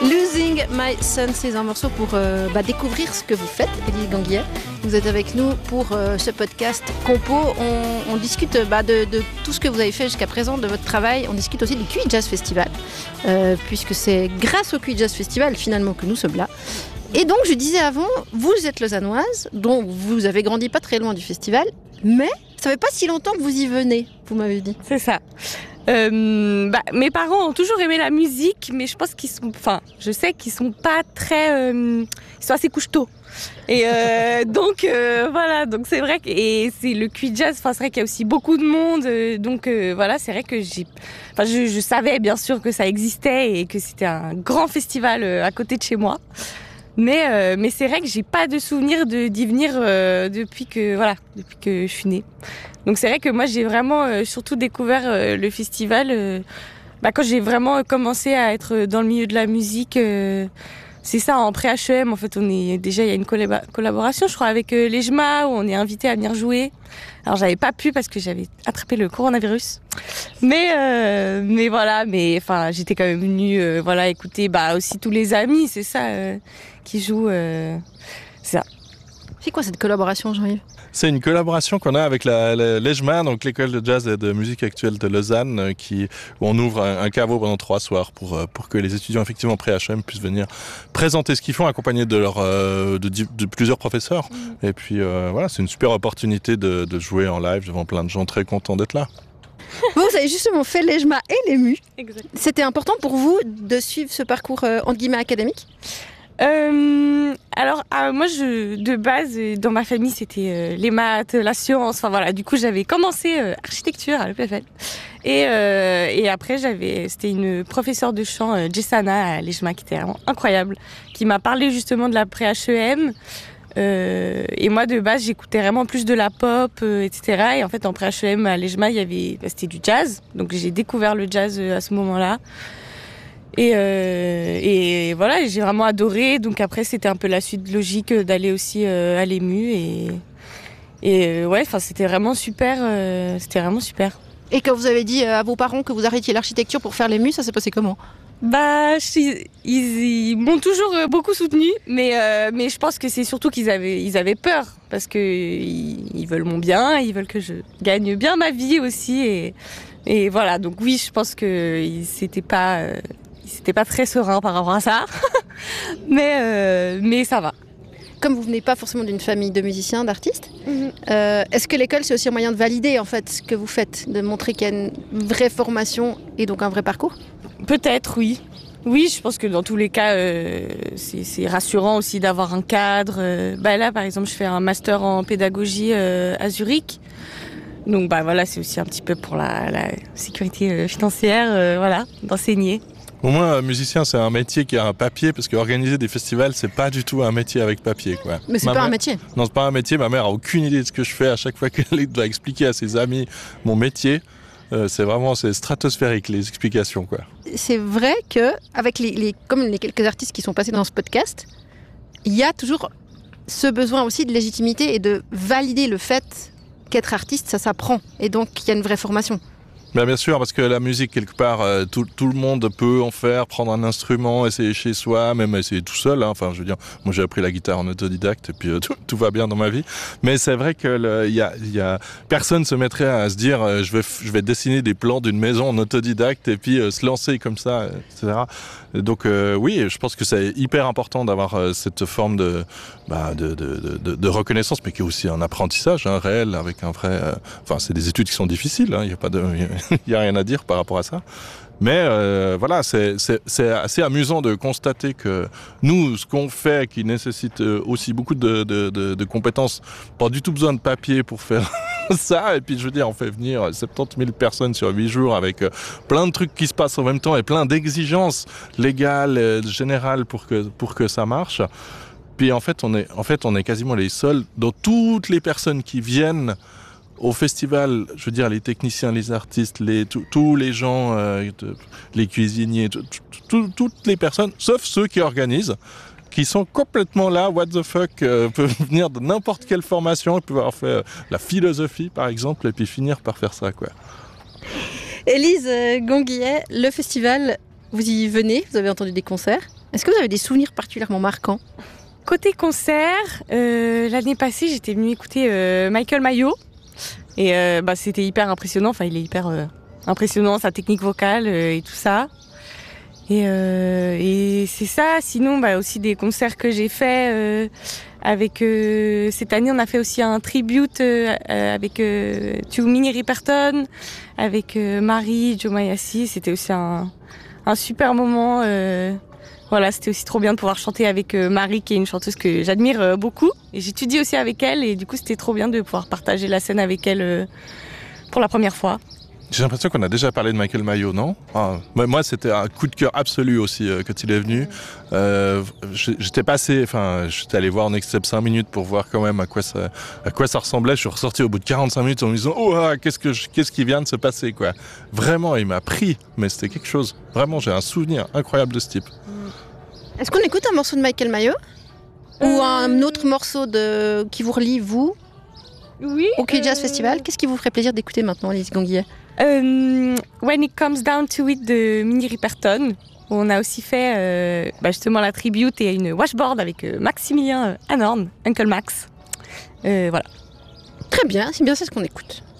Losing My Son, c'est un morceau pour découvrir ce que vous faites, Élise Ganguillet. Vous êtes avec nous pour ce podcast Compo. On discute de tout ce que vous avez fait jusqu'à présent, de votre travail. On discute aussi du Cuit Jazz Festival, puisque c'est grâce au Cuit Jazz Festival finalement que nous sommes là. Et donc je disais avant, vous êtes lausannoise, donc vous avez grandi pas très loin du festival, mais ça fait pas si longtemps que vous y venez, vous m'avez dit. C'est ça. Mes parents ont toujours aimé la musique, mais je pense je sais qu'ils sont pas très, ils sont assez couche-tôt. Et donc c'est vrai que et c'est le Cuit Jazz. C'est vrai qu'il y a aussi beaucoup de monde, c'est vrai que je savais bien sûr que ça existait et que c'était un grand festival à côté de chez moi. Mais c'est vrai que j'ai pas de souvenir d'y venir depuis que je suis née. Donc c'est vrai que moi j'ai vraiment surtout découvert le festival quand j'ai vraiment commencé à être dans le milieu de la musique. C'est ça, en pré-HEM, en fait, il y a une collaboration, je crois, avec l'EJMA, où on est invité à venir jouer. Alors j'avais pas pu parce que j'avais attrapé le coronavirus. Mais j'étais quand même venue écouter aussi tous les amis, c'est ça, qui jouent. C'est ça. C'est quoi cette collaboration, Jean-Yves ? C'est une collaboration qu'on a avec l'EJMA, donc l'école de jazz et de musique actuelle de Lausanne, où on ouvre un caveau pendant 3 soirs pour que les étudiants effectivement pré-HM puissent venir présenter ce qu'ils font, accompagnés de plusieurs professeurs. Et puis c'est une super opportunité de jouer en live devant plein de gens très contents d'être là. Vous avez justement fait l'EJMA et l'EMU. Exact. C'était important pour vous de suivre ce parcours entre guillemets académique ? Moi, de base, dans ma famille, c'était les maths, la science. Du coup, j'avais commencé architecture à l'EPFL. Et après, c'était une professeure de chant, Jessana, à l'EJMA, qui était vraiment incroyable, qui m'a parlé justement de la pré-HEM. Et moi, de base, j'écoutais vraiment plus de la pop, etc. Et en fait, en pré-HEM, à l'EJMA, c'était du jazz. Donc, j'ai découvert le jazz à ce moment-là. Et j'ai vraiment adoré. Donc après, c'était un peu la suite logique d'aller aussi à l'EMU. C'était vraiment super. Et quand vous avez dit à vos parents que vous arrêtiez l'architecture pour faire l'EMU, ça s'est passé comment ? Ils m'ont toujours beaucoup soutenue, mais je pense que c'est surtout qu'ils avaient peur parce que ils veulent mon bien, ils veulent que je gagne bien ma vie aussi. Et voilà. Donc oui, je pense que c'était pas très serein par rapport à ça, mais ça va. Comme vous venez pas forcément d'une famille de musiciens, d'artistes, est-ce que l'école c'est aussi un moyen de valider en fait ce que vous faites, de montrer qu'il y a une vraie formation et donc un vrai parcours ? Peut-être, oui. Oui, je pense que dans tous les cas, c'est rassurant aussi d'avoir un cadre. Là, par exemple, je fais un master en pédagogie à Zurich. Donc c'est aussi un petit peu pour la sécurité financière, d'enseigner. Au moins, musicien, c'est un métier qui a un papier, parce qu'organiser des festivals, c'est pas du tout un métier avec papier, quoi. Mais c'est pas un métier. Non, c'est pas un métier. Ma mère a aucune idée de ce que je fais à chaque fois qu'elle doit expliquer à ses amis mon métier. C'est stratosphérique, les explications, quoi. C'est vrai que, avec comme les quelques artistes qui sont passés dans ce podcast, il y a toujours ce besoin aussi de légitimité et de valider le fait qu'être artiste, ça s'apprend. Et donc, il y a une vraie formation. Bien sûr, parce que la musique, quelque part, tout le monde peut en faire, prendre un instrument, essayer chez soi, même essayer tout seul. Moi j'ai appris la guitare en autodidacte et puis tout va bien dans ma vie. Mais c'est vrai que personne se mettrait à se dire je vais dessiner des plans d'une maison en autodidacte et puis se lancer comme ça, etc. Donc oui, je pense que c'est hyper important d'avoir cette forme de reconnaissance, mais qui est aussi un apprentissage réel avec un vrai. C'est des études qui sont difficiles. Il n'y a rien à dire par rapport à ça. Mais c'est assez amusant de constater que nous, ce qu'on fait, qui nécessite aussi beaucoup de compétences, pas du tout besoin de papier pour faire ça. Et puis, on fait venir 70 000 personnes sur 8 jours avec plein de trucs qui se passent en même temps et plein d'exigences légales, générales pour que ça marche. Puis en fait, on est quasiment les seuls dans toutes les personnes qui viennent au festival, les techniciens, les artistes, tous les gens, les cuisiniers, toutes les personnes, sauf ceux qui organisent, qui sont complètement là, what the fuck, peuvent venir de n'importe quelle formation, ils peuvent avoir fait la philosophie par exemple, et puis finir par faire ça, quoi. Élise Ganguillet, le festival, vous y venez, vous avez entendu des concerts. Est-ce que vous avez des souvenirs particulièrement marquants? Côté concert, l'année passée, j'étais venue écouter Michael Mayo. Et c'était hyper impressionnant. Enfin, il est hyper impressionnant, sa technique vocale et tout ça. Et c'est ça. Sinon, aussi des concerts que j'ai faits avec... cette année, on a fait aussi un tribute avec Minnie Riperton, avec Marie, Joe Mayassi. C'était aussi un super moment. Voilà, c'était aussi trop bien de pouvoir chanter avec Marie, qui est une chanteuse que j'admire beaucoup. Et j'étudie aussi avec elle. Et du coup, c'était trop bien de pouvoir partager la scène avec elle pour la première fois. J'ai l'impression qu'on a déjà parlé de Michael Mayo, non? Moi, c'était un coup de cœur absolu aussi quand il est venu. J'étais allé voir en extrait 5 minutes pour voir quand même à quoi ça ressemblait. Je suis ressorti au bout de 45 minutes en me disant qu'est-ce qui vient de se passer, quoi. Vraiment, il m'a pris, mais c'était quelque chose. Vraiment, j'ai un souvenir incroyable de ce type. Est-ce qu'on écoute un morceau de Michael Mayo? Ou un autre morceau qui vous relie, vous, oui, au Key Jazz Festival? Qu'est-ce qui vous ferait plaisir d'écouter maintenant, Lise Ganguillet? When It Comes Down to It de Minnie Riperton. On a aussi fait justement la tribute et une washboard avec Maximilien Anhorn, Uncle Max. Voilà. Très bien, c'est ce qu'on écoute.